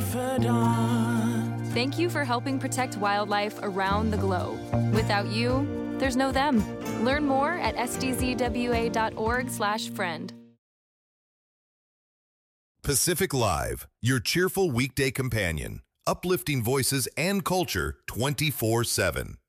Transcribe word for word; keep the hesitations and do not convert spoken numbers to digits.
confidant. Thank you for helping protect wildlife around the globe. Without you, there's no them. Learn more at s d z w a dot org slash friend. Pacific Live, your cheerful weekday companion, uplifting voices and culture twenty-four seven.